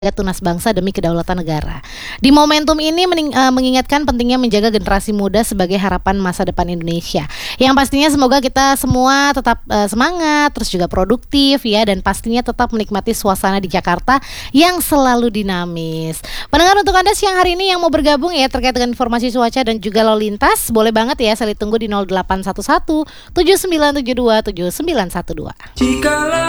tunas bangsa demi kedaulatan negara. Di momentum ini mengingatkan pentingnya menjaga generasi muda sebagai harapan masa depan Indonesia. Yang pastinya semoga kita semua tetap semangat, terus juga produktif ya, dan pastinya tetap menikmati suasana di Jakarta yang selalu dinamis. Pendengar, untuk Anda siang hari ini yang mau bergabung ya terkait dengan informasi cuaca dan juga lalu lintas, boleh banget ya, saya tunggu di 0811 7972 7912.